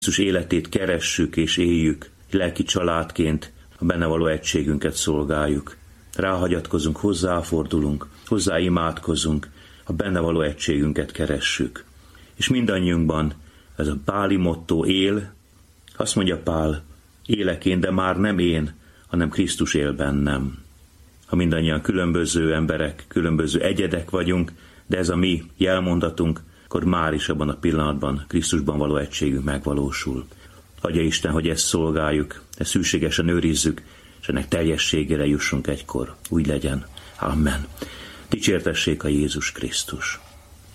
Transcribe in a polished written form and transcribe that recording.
Krisztus életét keressük és éljük, lelki családként a benne való egységünket szolgáljuk. Ráhagyatkozunk, hozzáfordulunk, hozzá imádkozunk, a benne való egységünket keressük. És mindannyiunkban ez a páli motto él, azt mondja Pál, élek én, de már nem én, hanem Krisztus él bennem. Ha mindannyian különböző emberek, különböző egyedek vagyunk, de ez a mi jelmondatunk, akkor már is abban a pillanatban Krisztusban való egységünk megvalósul. Adja Isten, hogy ezt szolgáljuk, ezt szükségesen őrizzük, és ennek teljességére jussunk egykor. Úgy legyen. Amen. Dicsértessék a Jézus Krisztus.